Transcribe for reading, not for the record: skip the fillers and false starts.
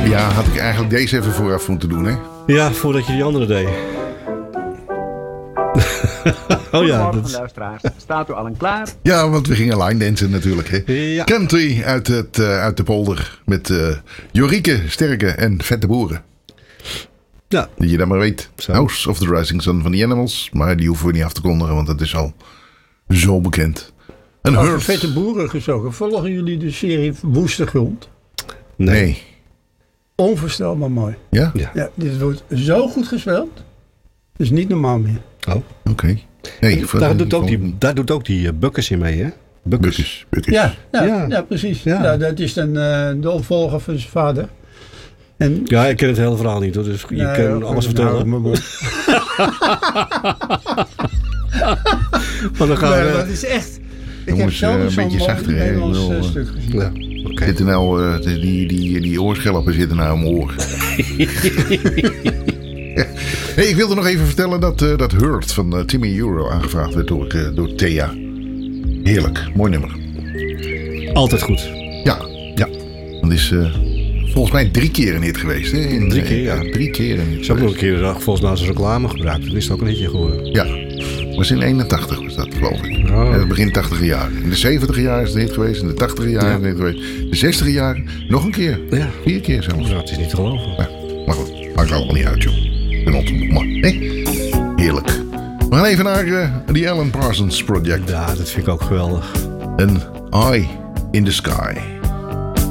Ja, had ik eigenlijk deze even vooraf moeten doen, hè? Ja, voordat je die andere deed. Oh ja. Goedemorgen, luisteraars. Staat u allen klaar? Ja, want we gingen line dansen natuurlijk, hè? Ja. Country uit de polder met Jorike, Sterke en Vette Boeren. Ja. Dat je dat maar weet. Zo. House of the Rising Sun van The Animals. Maar die hoeven we niet af te kondigen, want dat is al zo bekend. Een Over Hurt. vette boeren gesproken. Volgen jullie de serie Woeste Grond? Nee. Onvoorstelbaar mooi. Ja? Ja. Ja, dit wordt zo goed gespeeld. Dat is niet normaal meer. Oh. Oké. Nee, Daar doet ook die Bukkers in mee, hè? Bukkers. Ja, precies. Ja. Ja, dat is dan de opvolger van zijn vader. En, Ja, ik ken het hele verhaal niet, hoor, dus je kan alles vertellen. Nou, Maar dan gaan nee, we... dat is echt... Ik heb Jongens, zelden een zo'n beetje mooi zachter, hè? Nederlands Ik bedoel, stuk gezien. Ja, oké. Zitten nou, die oorschelpen zitten nou in mijn oor. Hey, ik wilde nog even vertellen dat Hurt van Timmy Euro aangevraagd werd door Thea. Heerlijk, mooi nummer. Altijd goed. Ja. Dat is volgens mij 3 keer een hit geweest. Hè? 3 keer, ja. 3 keer een hit. Ik heb ook nog een keer volgens mij als reclame gebruikt. Dat is ook een hitje geworden. Ja, was in 81 was dat, geloof ik. Oh. Het begin 80 jaar. In de 70 jaar is het een hit geweest. In de 80 jaar is het een hit geweest. De 60 jaar nog een keer. Ja. 4 keer zelfs. Nou, het is niet te geloven. Ja, maar goed, maakt allemaal niet uit, joh. En ons maar. Nee? Heerlijk. We gaan even naar The Alan Parsons Project. Ja, dat vind ik ook geweldig. An Eye in the Sky.